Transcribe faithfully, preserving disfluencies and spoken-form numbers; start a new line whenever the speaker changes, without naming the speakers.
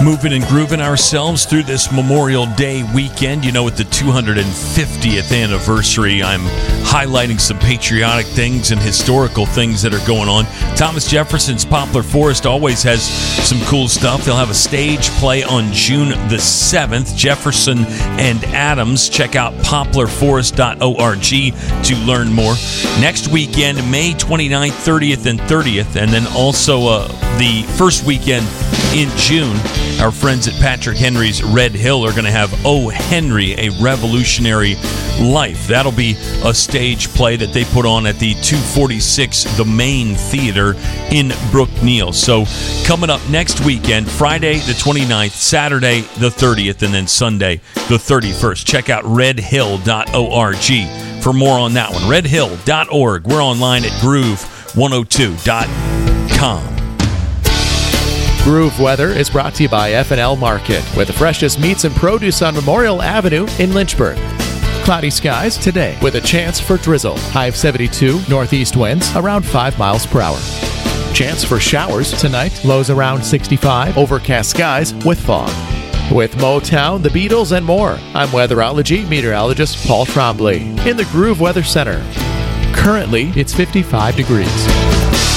moving and grooving ourselves through this Memorial Day weekend. You know, at the two hundred fiftieth anniversary, I'm highlighting some patriotic things and historical things that are going on. Thomas Jefferson's Poplar Forest always has some cool stuff. They'll have a stage play on June the seventh. Jefferson and Adams. Check out poplar forest dot org to learn more. Next weekend, May twenty-ninth, thirtieth, and thirtieth, and then also uh, the first weekend in June, our friends at Patrick Henry's Red Hill are going to have O. Henry, a Revolutionary Life. That'll be a stage play that they put on at the two forty-six The Main Theater in Brookneal. So coming up next weekend, Friday the twenty-ninth, Saturday the thirtieth, and then Sunday the thirty-first. Check out red hill dot org for more on that one. red hill dot org. We're online at groove one oh two dot com.
Groove Weather is brought to you by F and L Market, with the freshest meats and produce on Memorial Avenue in Lynchburg. Cloudy skies today with a chance for drizzle. High of seventy-two, northeast winds around five miles per hour. Chance for showers tonight, lows around sixty-five, overcast skies with fog. With Motown, the Beatles, and more, I'm weatherology meteorologist Paul Trombley in the Groove Weather Center. Currently, it's fifty-five degrees.